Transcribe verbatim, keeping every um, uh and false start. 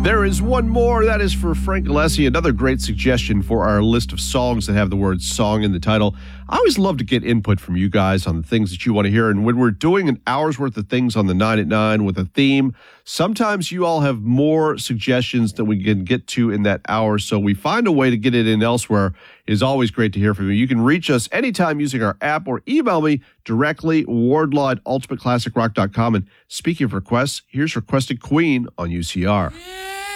There is one more. That is for Frank Alessi. Another great suggestion for our list of songs that have the word song in the title. I always love to get input from you guys on the things that you want to hear. And when we're doing an hour's worth of things on the nine at nine with a theme, sometimes you all have more suggestions than we can get to in that hour. So we find a way to get it in elsewhere. It is always great to hear from you. You can reach us anytime using our app or email me directly, wardlaw at ultimate classic rock dot com. And speaking of requests, here's Requested Queen on U C R. Yeah.